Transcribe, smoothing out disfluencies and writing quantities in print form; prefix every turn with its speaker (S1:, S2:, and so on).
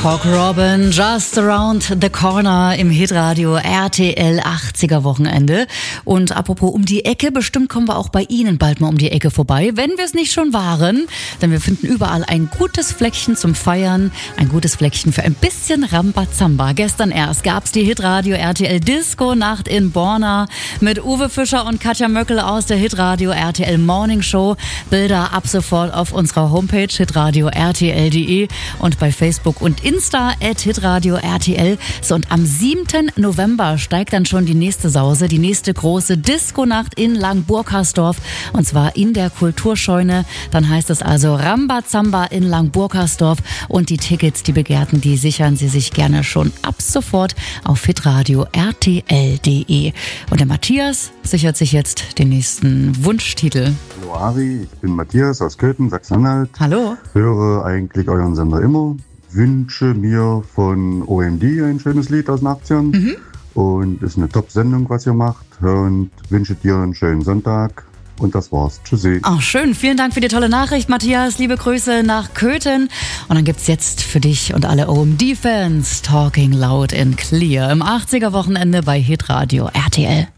S1: Cock Robin, Just Around the Corner im Hitradio RTL 80er Wochenende. Und apropos um die Ecke, bestimmt kommen wir auch bei Ihnen bald mal um die Ecke vorbei, wenn wir es nicht schon waren. Denn wir finden überall ein gutes Fleckchen zum Feiern, ein gutes Fleckchen für ein bisschen Rambazamba. Gestern erst gab's die Hitradio RTL Disco Nacht in Borna mit Uwe Fischer und Katja Möckel aus der Hitradio RTL Morning Show. Bilder ab sofort auf unserer Homepage hitradio rtl.de und bei Facebook und Insta @hitradio RTL. So, und am 7. November steigt dann schon die nächste Sause, die nächste große Disco-Nacht in Langburkersdorf, und zwar in der Kulturscheune. Dann heißt es also Rambazamba in Langburkersdorf, und die Tickets, die begehrten, die sichern Sie sich gerne schon ab sofort auf hitradio rtl.de. Und der Matthias sichert sich jetzt den nächsten Wunschtitel.
S2: Hallo Ari, ich bin Matthias aus Köthen, Sachsen-Anhalt.
S1: Hallo.
S2: Höre eigentlich euren Sender immer. Wünsche mir von OMD ein schönes Lied aus den 80ern. Und ist eine Top-Sendung, was ihr macht. Und wünsche dir einen schönen Sonntag. Und das war's. Tschüssi.
S1: Ach, schön. Vielen Dank für die tolle Nachricht, Matthias. Liebe Grüße nach Köthen. Und dann gibt's jetzt für dich und alle OMD-Fans Talking Loud and Clear im 80er Wochenende bei Hitradio RTL.